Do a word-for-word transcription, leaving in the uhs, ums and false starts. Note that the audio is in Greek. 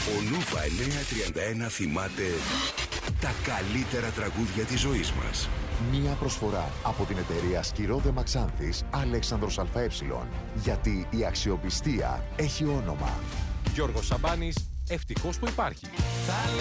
Ο Νούβα εννιακόσια τριάντα ένα θυμάται τα καλύτερα τραγούδια της ζωής μας. Μία προσφορά από την εταιρεία Σκυρόδε Μαξάνθης Αλέξανδρος ΑΕ. Γιατί η αξιοπιστία έχει όνομα. Γιώργος Σαμπάνης, ευτυχώς που υπάρχει.